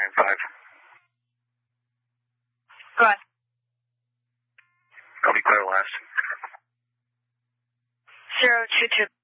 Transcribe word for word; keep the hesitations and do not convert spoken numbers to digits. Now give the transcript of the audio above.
nine five. Go ahead. I'll be clear last. Zero two two.